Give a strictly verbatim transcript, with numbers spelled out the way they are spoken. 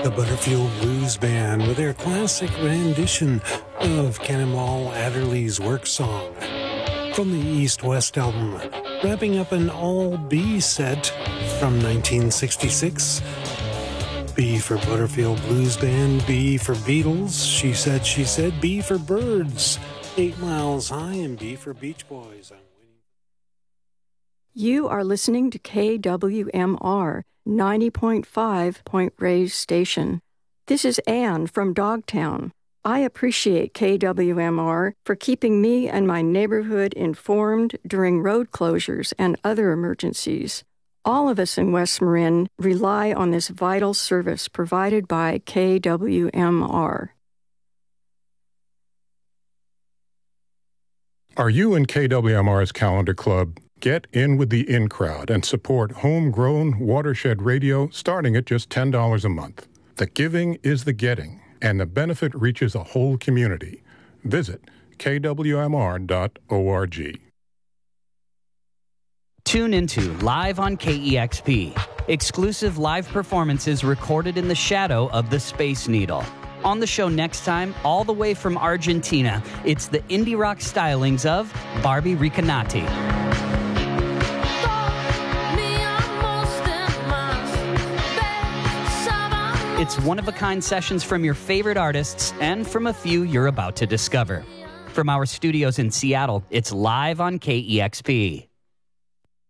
The Butterfield Blues Band with their classic rendition of Cannonball Adderley's work song from the East West album, wrapping up an all-B set from nineteen sixty-six. B for Butterfield Blues Band, B for Beatles, She Said, She Said, B for Birds, Eight Miles High, and B for Beach Boys. You are listening to K W M R ninety point five Point Reyes Station. This is Anne from Dogtown. I appreciate K W M R for keeping me and my neighborhood informed during road closures and other emergencies. All of us in West Marin rely on this vital service provided by K W M R. Are you in K W M R's Calendar Club? Get in with the in crowd and support homegrown watershed radio starting at just ten dollars a month. The giving is the getting, and the benefit reaches a whole community. Visit K W M R dot org. Tune into Live on K E X P, exclusive live performances recorded in the shadow of the Space Needle. On the show next time, all the way from Argentina, it's the indie rock stylings of Barbie Recanati. It's one-of-a-kind sessions from your favorite artists and from a few you're about to discover. From our studios in Seattle, it's Live on K E X P.